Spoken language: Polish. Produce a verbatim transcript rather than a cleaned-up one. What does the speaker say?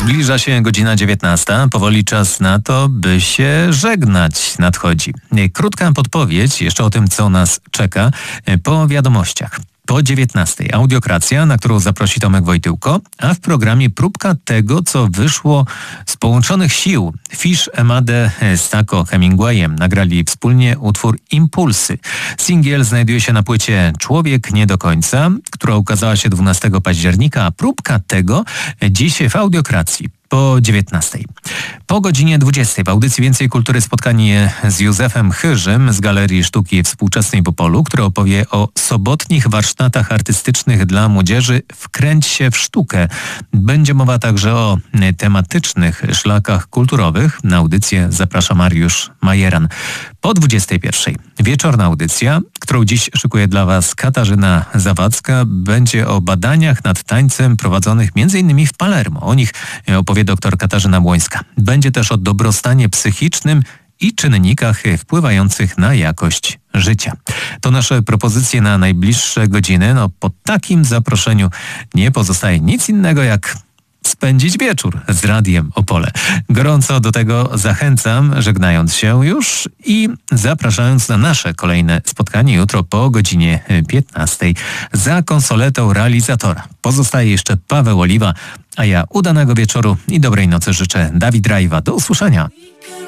Zbliża się godzina dziewiętnasta. Powoli czas na to, by się żegnać nadchodzi. Krótka podpowiedź jeszcze o tym, co nas czeka po wiadomościach. Po dziewiętnastej audiokracja, na którą zaprosi Tomek Wojtyłko, a w programie próbka tego, co wyszło z połączonych sił. Fish, Emade z Taco Hemingwayem nagrali wspólnie utwór Impulsy. Singiel znajduje się na płycie Człowiek nie do końca, która ukazała się dwunastego października, a próbka tego dziś w audiokracji. Po dziewiętnastej. Po godzinie dwudziestej w audycji Więcej Kultury spotkanie z Józefem Chyżym z Galerii Sztuki Współczesnej w Opolu, który opowie o sobotnich warsztatach artystycznych dla młodzieży Wkręć się w sztukę. Będzie mowa także o tematycznych szlakach kulturowych. Na audycję zaprasza Mariusz Majeran. Po dwudziestej pierwszej wieczorna audycja, którą dziś szykuje dla Was Katarzyna Zawadzka, będzie o badaniach nad tańcem prowadzonych m.in. w Palermo. O nich opowie dr Katarzyna Błońska. Będzie też o dobrostanie psychicznym i czynnikach wpływających na jakość życia. To nasze propozycje na najbliższe godziny. No, po takim zaproszeniu nie pozostaje nic innego jak spędzić wieczór z Radiem Opole. Gorąco do tego zachęcam, żegnając się już i zapraszając na nasze kolejne spotkanie jutro po godzinie piętnastej za konsoletą realizatora. Pozostaje jeszcze Paweł Oliwa, a ja udanego wieczoru i dobrej nocy życzę. Dawid Rajwa. Do usłyszenia.